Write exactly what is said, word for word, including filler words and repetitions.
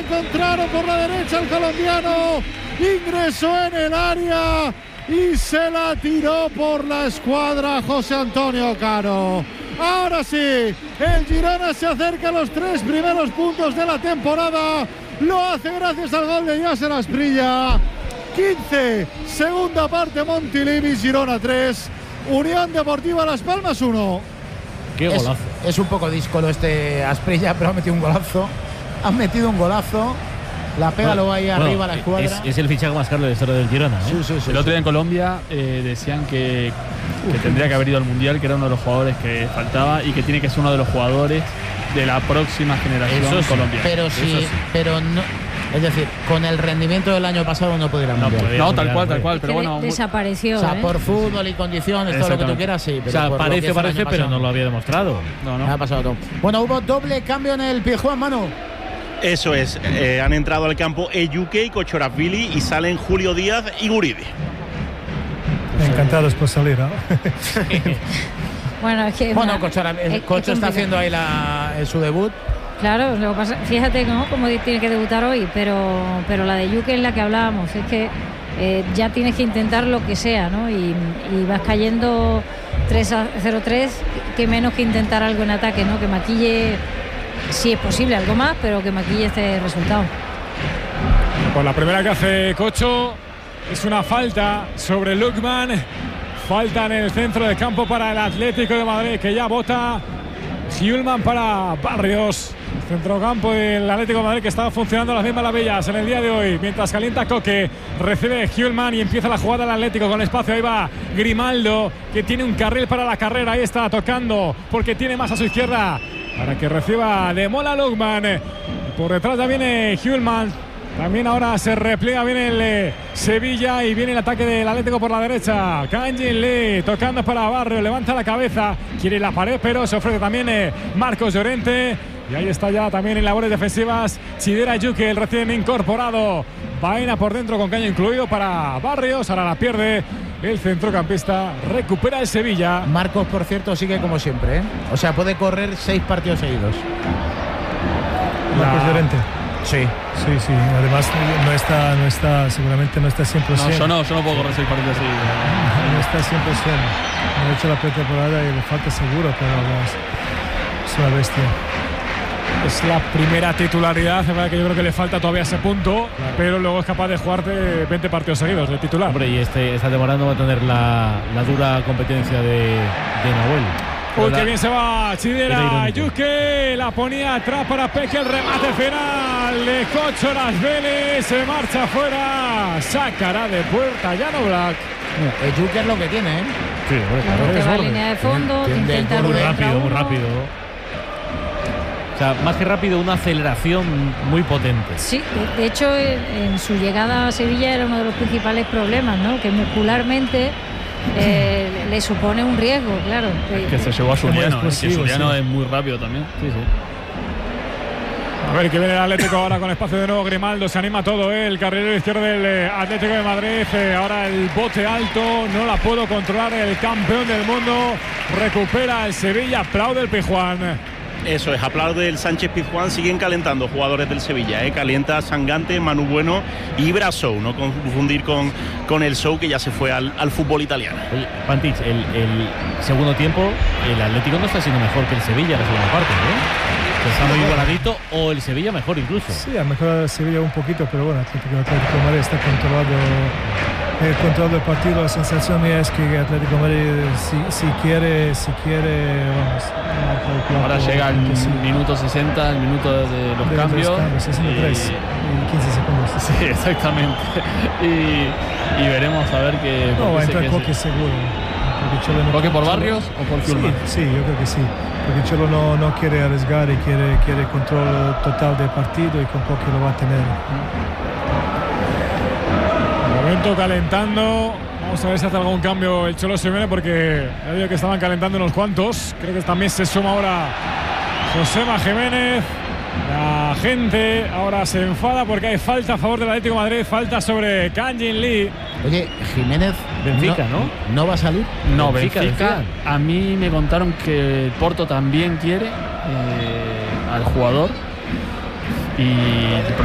encontraron por la derecha el colombiano. Ingresó en el área y se la tiró por la escuadra José Antonio Cano. Ahora sí, el Girona se acerca a los tres primeros puntos de la temporada. Lo hace gracias al gol de Yasser Asprilla. quince, segunda parte, Montilivi, Girona tres, Unión Deportiva Las Palmas uno. Qué golazo. Es, es un poco díscolo este Asprilla, pero ha metido un golazo. Han metido un golazo. La pega bueno, luego ahí bueno, arriba a la escuadra. Es, es el fichaje más caro de la historia del Girona, ¿eh? Sí, sí, sí, el otro día sí. en Colombia eh, decían que, que tendría que haber ido al Mundial, que era uno de los jugadores que faltaba y que tiene que ser uno de los jugadores de la próxima generación Eso sí, colombiana. Pero sí, Eso sí. pero no. Es decir, con el rendimiento del año pasado no pudiera ir al No Mundial. puede. No, tal cual, tal cual, pero Que bueno. de- desapareció. O sea, ¿eh? por fútbol y condiciones, todo lo que tú Exactamente. quieras, sí. Pero O sea, por lo que parece, hizo el parece, año pero pasado, no lo había demostrado. No, Ha no. pasado todo. Bueno, hubo doble cambio en el Pizjuán, Manu. Eso es, eh, han entrado al campo Eyuke y Kochoravili y salen Julio Díaz y Guridi. Encantados por salir, ¿no? Bueno, es que Bueno, una- Cocho, ahora- es- es Cocho está complicado. haciendo ahí la, eh, su debut. Claro, lo que pasa, fíjate, ¿no?, cómo tiene que debutar hoy, pero, pero la de Yuke es la que hablábamos, es que eh, ya tienes que intentar lo que sea, ¿no? Y, y vas cayendo tres a cero tres, que menos que intentar algo en ataque, ¿no? Que maquille, si es posible, algo más, pero que maquille este resultado. Pues la primera que hace Cocho es una falta sobre Lukman. Falta en el centro del campo para el Atlético de Madrid, que ya vota Hjulman para Barrios. Centrocampo del Atlético de Madrid, que estaba funcionando a las mismas maravillas en el día de hoy. Mientras calienta Coque, recibe Hjulman y empieza la jugada del Atlético con espacio. Ahí va Grimaldo, que tiene un carril para la carrera. Ahí está tocando porque tiene más a su izquierda para que reciba de Mola Lukman. Por detrás ya viene Hjulman. También ahora se repliega bien el eh, Sevilla y viene el ataque del Atlético por la derecha. Kanjin Lee tocando para Barrio, levanta la cabeza, quiere la pared, pero se ofrece también eh, Marcos Llorente. Y ahí está ya también en labores defensivas Chidera Yuke, el recién incorporado. Baena por dentro con caño incluido para Barrios. Ahora la pierde el centrocampista. Recupera el Sevilla. Marcos, por cierto, sigue como siempre, ¿eh? O sea, puede correr seis partidos seguidos. Marcos La- Llorente. Sí. Sí, sí. Además no está, no está, seguramente no está cien por No, ciento. yo no, yo no puedo correr seis partidos así. No está cien por ciento. No ha hecho la pretemporada y le falta seguro, pero es, es una bestia. Es la primera titularidad, es verdad que yo creo que le falta todavía ese punto, pero luego es capaz de jugarte veinte partidos seguidos de titular. Hombre, y este, esta temporada no va a tener la, la dura competencia de, de Nahuel. Uy, La- qué bien se va Era Chidera irónico. Yuke, la ponía atrás para Peque, el remate final de Cocho Las Vélez, se marcha fuera, sacará de puerta Llano Black. El Yuke es lo que tiene, ¿eh? Sí, hombre, claro. Claro, te es va a orden. línea de fondo, te Tiende intenta muy Muy volver contra rápido, muy uno. rápido. O sea, más que rápido, una aceleración muy potente. Sí, de, de hecho en, en su llegada a Sevilla era uno de los principales problemas, ¿no? Que muscularmente eh, le supone un riesgo, claro. Que se llevó a Juliano, eh, que explosivo, Juliano sí. es muy rápido también. Sí, sí. A ver que viene el Atlético ahora con espacio de nuevo. Grimaldo, se anima todo, ¿eh? El carrilero izquierdo del eh, Atlético de Madrid. Eh, ahora el bote alto, no la puedo controlar. El campeón del mundo recupera el Sevilla, aplaude el Pizjuán. Eso es, aplaude el Sánchez Pizjuán, siguen calentando jugadores del Sevilla, ¿eh? Calienta Sangante, Manu Bueno y Brasou, no confundir con, con el Sou, que ya se fue al, al fútbol italiano. Oye, Pantich, el, el segundo tiempo, el Atlético no está siendo mejor que el Sevilla en la segunda parte, ¿eh? Está muy igualadito, o el Sevilla mejor incluso. Sí, ha mejorado Sevilla un poquito, pero bueno, Atlético, Atlético de Madrid está controlado, eh, controlado el partido. La sensación mía es que Atlético de Madrid, si, si quiere, si quiere, vamos. marca el cuarto, Ahora llega el que sí. minuto sesenta, el minuto de los De los cambios. cambios, sesenta y tres y- y quince segundos. Sí, exactamente. Y, y veremos a ver qué. No, va a porque sé entrar que Coque sí. seguro. Porque Cholo no- ¿Coque por Cholo- Barrios o por Sí, Hjulman? sí, yo creo que sí. Porque Cholo no, no quiere arriesgar y quiere, quiere control total del partido y con Coque lo va a tener. Momento calentando. Vamos a ver si hace algún cambio el Cholo Simeone, porque ya digo que estaban calentando unos cuantos. Creo que también se suma ahora Josema Jiménez. La gente ahora se enfada porque hay falta a favor del Atlético de Madrid, falta sobre Kanjin Lee. Oye, Jiménez. Benfica, no, ¿no va a salir? No, Benfica, Benfica, Benfica. a mí me contaron que el Porto también quiere eh, al jugador. Y el